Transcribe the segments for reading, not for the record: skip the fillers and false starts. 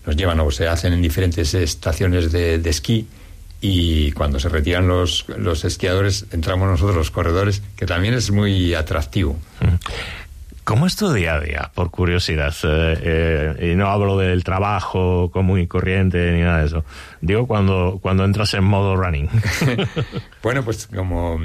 nos llevan o se hacen en diferentes estaciones de esquí, y cuando se retiran los esquiadores entramos nosotros los corredores, que también es muy atractivo. ¿Cómo es tu día a día, por curiosidad? Y no hablo del trabajo común y corriente ni nada de eso. Digo cuando entras en modo running. Bueno, pues como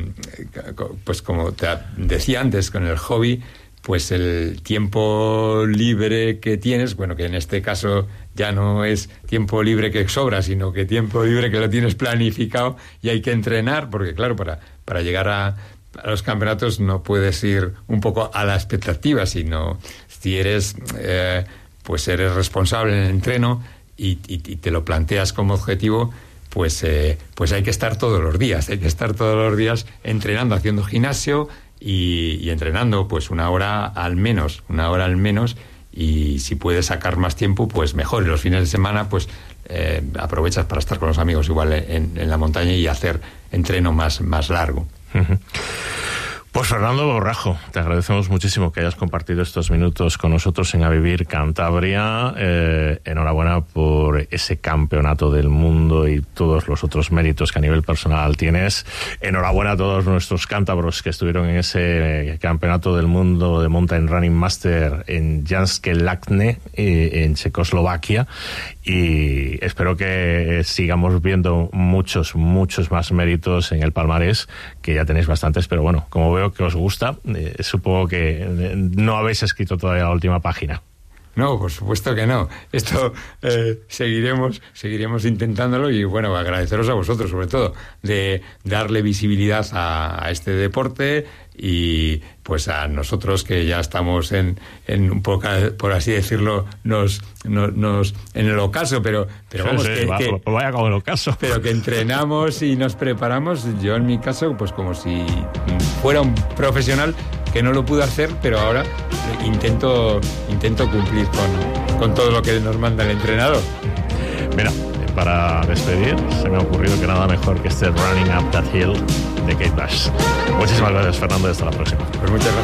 te decía antes, con el hobby, pues el tiempo libre que tienes, bueno, que en este caso ya no es tiempo libre que sobra, sino que tiempo libre que lo tienes planificado y hay que entrenar, porque claro, para llegar a los campeonatos no puedes ir un poco a la expectativa, sino si eres pues eres responsable en el entreno y te lo planteas como objetivo, pues hay que estar todos los días entrenando, haciendo gimnasio y entrenando pues una hora al menos, y si puedes sacar más tiempo pues mejor, y los fines de semana pues aprovechas para estar con los amigos igual en la montaña y hacer entreno más largo. Pues Fernando Borrajo, te agradecemos muchísimo que hayas compartido estos minutos con nosotros en A Vivir Cantabria. Enhorabuena por ese campeonato del mundo y todos los otros méritos que a nivel personal tienes. Enhorabuena a todos nuestros cántabros que estuvieron en ese campeonato del mundo de Mountain Running Master en Janskie Lachne, en Checoslovaquia. Y espero que sigamos viendo muchos más méritos en el palmarés, que ya tenéis bastantes, pero bueno, como veo que os gusta, supongo que no habéis escrito todavía la última página. No, por supuesto que no. Esto seguiremos intentándolo, y bueno, agradeceros a vosotros sobre todo de darle visibilidad a este deporte, y pues a nosotros que ya estamos en un poco, por así decirlo, nos en el ocaso, pero vamos, sí, vaya como el ocaso. Pero que entrenamos y nos preparamos. Yo en mi caso, pues como si fuera un profesional, que no lo pude hacer, pero ahora intento cumplir con todo lo que nos manda el entrenador. Mira, para despedir, se me ha ocurrido que nada mejor que este Running Up That Hill de Kate Bush. Muchísimas gracias, Fernando, y hasta la próxima. Pues muchas gracias.